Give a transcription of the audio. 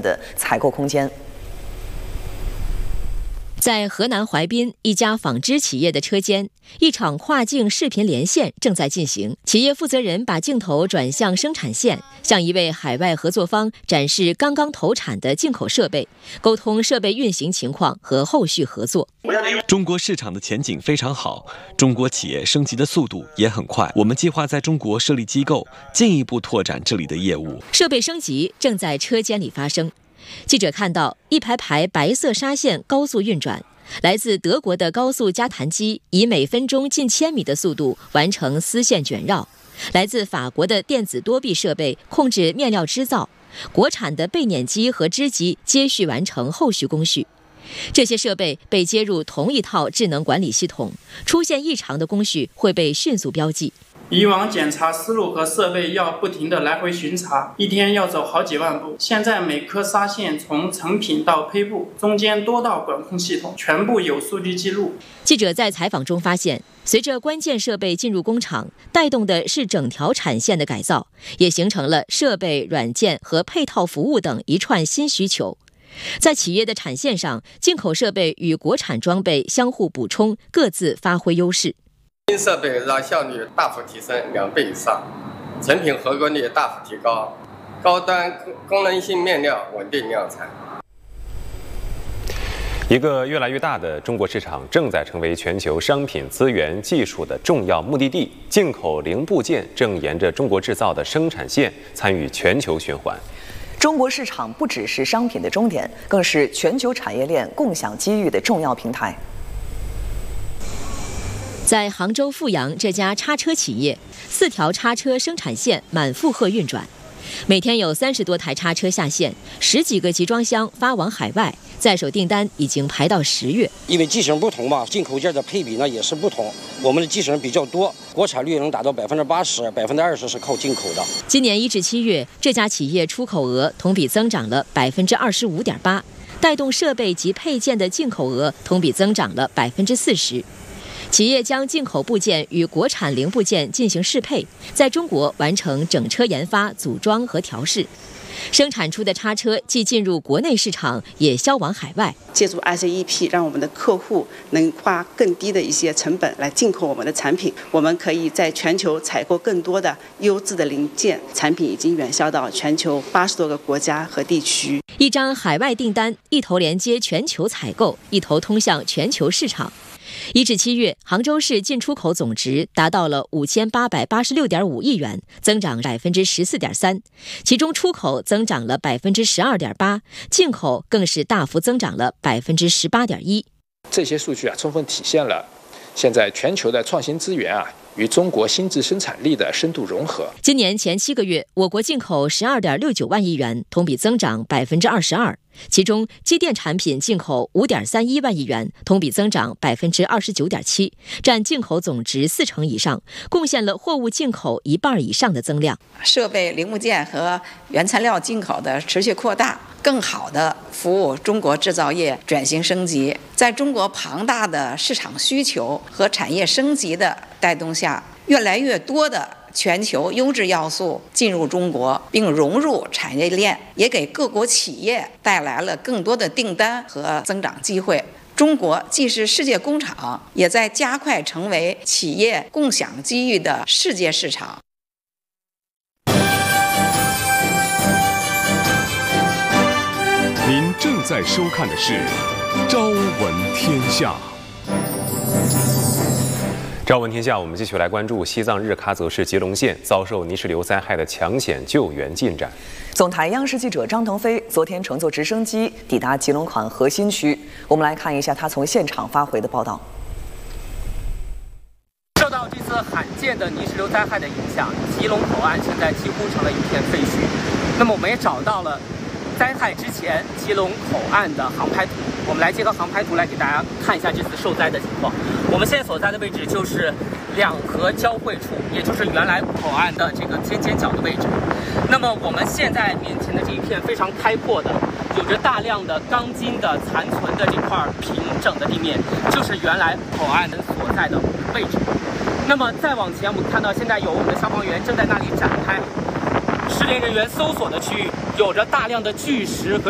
的采购空间。 在河南怀滨一家纺织企业的车间，一场跨境视频连线正在进行。企业负责人把镜头转向生产线，向一位海外合作方展示刚刚投产的进口设备，沟通设备运行情况和后续合作。 中国市场的前景非常好，中国企业升级的速度也很快。我们计划在中国设立机构，进一步拓展这里的业务。 设备升级正在车间里发生。记者看到一排排白色纱线高速运转，来自德国的高速加弹机以每分钟近1000米的速度完成丝线卷绕，来自法国的电子多臂设备控制面料织造，国产的背碾机和织机接续完成后续工序。这些设备被接入同一套智能管理系统，出现异常的工序会被迅速标记。 以往检查思路和设备要不停地来回巡查，一天要走好几万步。现在每颗纱线从成品到胚布，中间多道管控系统，全部有数据记录。 记者在采访中发现，随着关键设备进入工厂，带动的是整条产线的改造，也形成了设备、软件和配套服务等一串新需求。在企业的产线上，进口设备与国产装备相互补充，各自发挥优势。 新设备让效率大幅提升2倍以上，成品合格率大幅提高，高端功能性面料稳定量产。 一个越来越大的中国市场正在成为全球商品、资源、技术的重要目的地，进口零部件正沿着中国制造的生产线参与全球循环。 中国市场不只是商品的终点，更是全球产业链共享机遇的重要平台。 在杭州阜阳这家叉车企业，4条叉车生产线满负荷运转，每天有30多台叉车下线，10几个集装箱发往海外，在手订单已经排到10月。 因为机型不同嘛，进口件的配比呢也是不同。我们的机型比较多，国产率能达到80%，20%是靠进口的。 今年1至7月，这家企业出口额同比增长了25.8%，带动设备及配件的进口额同比增长了40%。企业将进口部件与国产零部件进行适配，在中国完成整车研发、组装和调试。生产出的叉车既进入国内市场，也销往海外。 借助 RCEP， 让我们的客户能花更低的一些成本来进口我们的产品。我们可以在全球采购更多的优质的零件，产品已经远销到全球80多个国家和地区。 一张海外订单，一头连接全球采购，一头通向全球市场。1至7月，杭州市进出口总值达到了5886.5亿元，增长14.3%，其中出口增长了12.8%，进口更是大幅增长了18.1%。 这些数据充分体现了现在全球的创新资源与中国新质生产力的深度融合。 今年前7个月，我国进口12.69万亿元，同比增长22%。其中，机电产品进口5.31万亿元，同比增长29.7%，占进口总值40%以上，贡献了货物进口1半以上的增量。 设备、零部件和原材料进口的持续扩大，更好地服务中国制造业转型升级。在中国庞大的市场需求和产业升级的带动下，越来越多的全球优质要素进入中国，并融入产业链，也给各国企业带来了更多的订单和增长机会。中国既是世界工厂，也在加快成为企业共享机遇的世界市场。 您正在收看的是《朝闻天下》。 朝闻天下，我们继续来关注西藏日喀则市吉隆县遭受泥石流灾害的抢险救援进展。 总台央视记者张腾飞昨天乘坐直升机抵达吉隆款核心区，我们来看一下他从现场发回的报道。 受到这次罕见的泥石流灾害的影响，吉隆口岸现在几乎成了一片废墟。那么我们也找到了灾害之前吉隆口岸的航拍图，我们来结合航拍图来给大家看一下这次受灾的情况。我们现在所在的位置就是两河交汇处，也就是原来口岸的这个尖尖角的位置。那么我们现在面前的这一片非常开阔的，有着大量的钢筋的残存的这块平整的地面，就是原来口岸所在的位置。那么再往前，我们看到现在有我们的消防员正在那里展开失联人员搜索的区域，有着大量的巨石和